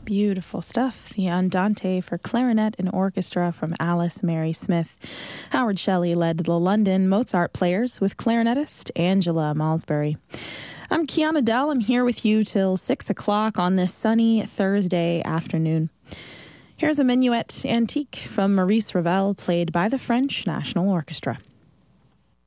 Beautiful stuff. The Andante for clarinet and orchestra from Alice Mary Smith. Howard Shelley led the London Mozart Players with clarinetist Angela Malsbury. I'm Kiana Dell. I'm here with you till 6 o'clock on this sunny Thursday afternoon. Here's a Minuet Antique from Maurice Ravel, played by the French National Orchestra.